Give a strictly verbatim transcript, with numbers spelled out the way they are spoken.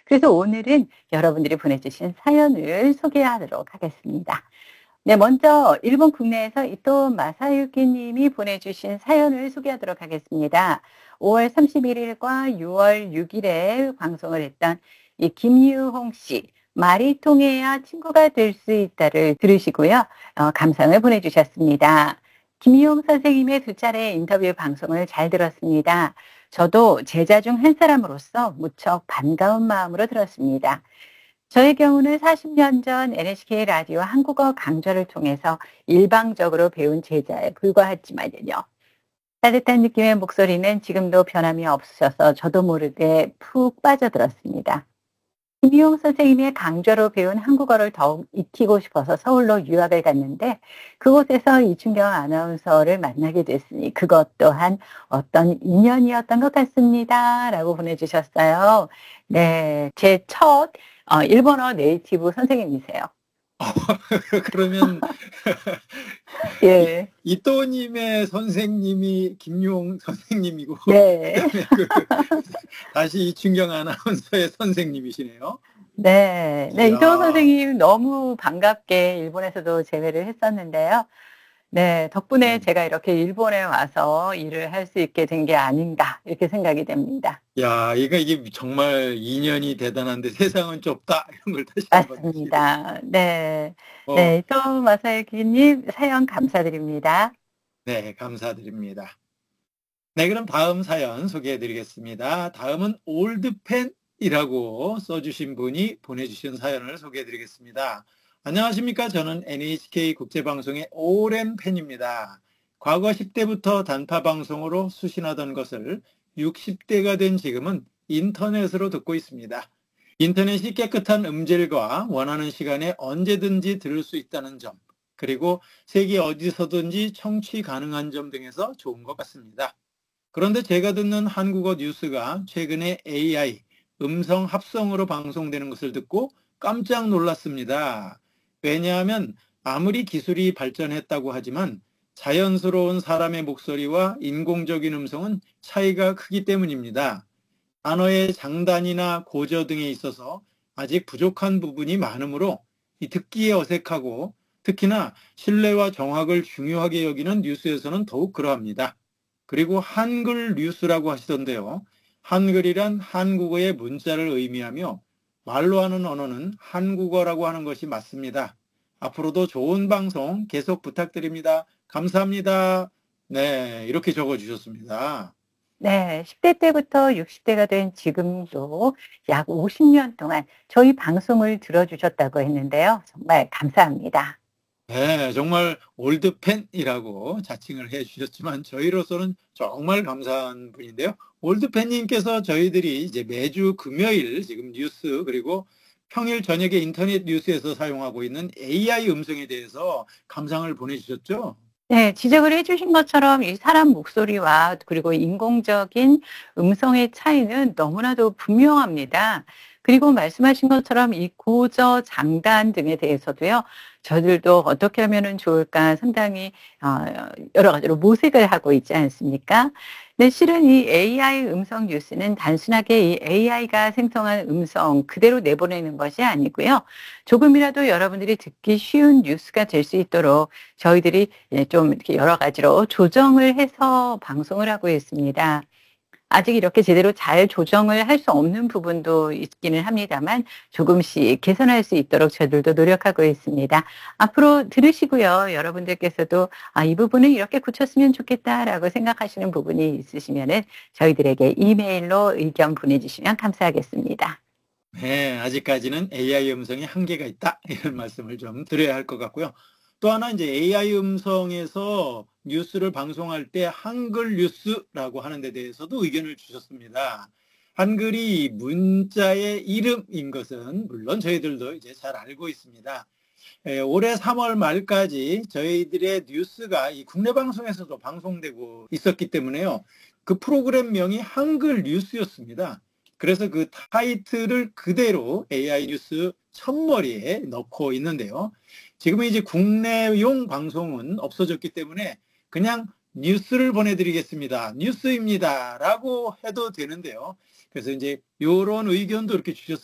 그래서 오늘은 여러분들이 보내주신 사연을 소개하도록 하겠습니다. 네, 먼저 일본 국내에서 이토 마사유키 님이 보내주신 사연을 소개하도록 하겠습니다. 오월 삼십일일과 유월 육일에 방송을 했던 이 김유홍 씨, 말이 통해야 친구가 될 수 있다를 들으시고요. 어, 감상을 보내주셨습니다. 김유홍 선생님의 두 차례 인터뷰 방송을 잘 들었습니다. 저도 제자 중 한 사람으로서 무척 반가운 마음으로 들었습니다. 저의 경우는 사십 년 전 엔에이치케이 라디오 한국어 강좌를 통해서 일방적으로 배운 제자에 불과하지만요. 따뜻한 느낌의 목소리는 지금도 변함이 없으셔서 저도 모르게 푹 빠져들었습니다. 김희용 선생님의 강좌로 배운 한국어를 더욱 익히고 싶어서 서울로 유학을 갔는데 그곳에서 이춘경 아나운서를 만나게 됐으니 그것 또한 어떤 인연이었던 것 같습니다. 라고 보내주셨어요. 네, 제 첫 어, 일본어 네이티브 선생님이세요. 그러면 예. 이또님의 선생님이 김용 선생님이고 네. 그다음에 그 다시 이춘경 아나운서의 선생님이시네요. 네. 네, 이토 이야. 선생님 너무 반갑게 일본에서도 재회를 했었는데요. 네, 덕분에 음. 제가 이렇게 일본에 와서 일을 할 수 있게 된 게 아닌가 이렇게 생각이 됩니다. 야, 이거 이게 정말 인연이 대단한데 세상은 좁다 이런 걸 다시 한번 느끼게 됩니다. 맞습니다. 네. 어, 네, 이토 마사유키님 사연 감사드립니다. 네, 감사드립니다. 네, 그럼 다음 사연 소개해 드리겠습니다. 다음은 올드팬이라고 써주신 분이 보내주신 사연을 소개해 드리겠습니다. 안녕하십니까. 저는 엔에이치케이 국제방송의 오랜 팬입니다. 과거 십 대부터 단파방송으로 수신하던 것을 육십 대가 된 지금은 인터넷으로 듣고 있습니다. 인터넷이 깨끗한 음질과 원하는 시간에 언제든지 들을 수 있다는 점, 그리고 세계 어디서든지 청취 가능한 점 등에서 좋은 것 같습니다. 그런데 제가 듣는 한국어 뉴스가 최근에 에이아이, 음성 합성으로 방송되는 것을 듣고 깜짝 놀랐습니다. 왜냐하면 아무리 기술이 발전했다고 하지만 자연스러운 사람의 목소리와 인공적인 음성은 차이가 크기 때문입니다. 단어의 장단이나 고저 등에 있어서 아직 부족한 부분이 많으므로 듣기에 어색하고 특히나 신뢰와 정확을 중요하게 여기는 뉴스에서는 더욱 그러합니다. 그리고 한글 뉴스라고 하시던데요. 한글이란 한국어의 문자를 의미하며 말로 하는 언어는 한국어라고 하는 것이 맞습니다. 앞으로도 좋은 방송 계속 부탁드립니다. 감사합니다. 네, 이렇게 적어주셨습니다. 네, 십 대 때부터 육십 대가 된 지금도 약 오십 년 동안 저희 방송을 들어주셨다고 했는데요. 정말 감사합니다. 네, 정말 올드팬이라고 자칭을 해주셨지만 저희로서는 정말 감사한 분인데요. 올드팬님께서 저희들이 이제 매주 금요일 지금 뉴스 그리고 평일 저녁에 인터넷 뉴스에서 사용하고 있는 에이아이 음성에 대해서 감상을 보내주셨죠? 네, 지적을 해 주신 것처럼 이 사람 목소리와 그리고 인공적인 음성의 차이는 너무나도 분명합니다. 그리고 말씀하신 것처럼 이 고저, 장단 등에 대해서도요. 저들도 어떻게 하면은 좋을까 상당히 어 여러 가지로 모색을 하고 있지 않습니까? 근데 실은 이 에이아이 음성 뉴스는 단순하게 이 에이아이가 생성한 음성 그대로 내보내는 것이 아니고요. 조금이라도 여러분들이 듣기 쉬운 뉴스가 될 수 있도록 저희들이 예 좀 이렇게 여러 가지로 조정을 해서 방송을 하고 있습니다. 아직 이렇게 제대로 잘 조정을 할 수 없는 부분도 있기는 합니다만 조금씩 개선할 수 있도록 저희들도 노력하고 있습니다. 앞으로 들으시고요. 여러분들께서도 '아 이 부분은 이렇게 고쳤으면 좋겠다.'라고 생각하시는 부분이 있으시면은 저희들에게 이메일로 의견 보내주시면 감사하겠습니다. 네, 아직까지는 에이아이 음성에 한계가 있다 이런 말씀을 좀 드려야 할 것 같고요. 또 하나 이제 에이아이 음성에서 뉴스를 방송할 때 한글 뉴스라고 하는 데 대해서도 의견을 주셨습니다. 한글이 문자의 이름인 것은 물론 저희들도 이제 잘 알고 있습니다. 에, 올해 삼월 말까지 저희들의 뉴스가 이 국내 방송에서도 방송되고 있었기 때문에요. 그 프로그램명이 한글 뉴스였습니다. 그래서 그 타이틀을 그대로 에이아이 뉴스 첫머리에 넣고 있는데요. 지금은 이제 국내용 방송은 없어졌기 때문에 그냥 뉴스를 보내드리겠습니다. 뉴스입니다. 라고 해도 되는데요. 그래서 이제 이런 의견도 이렇게 주셨습니다.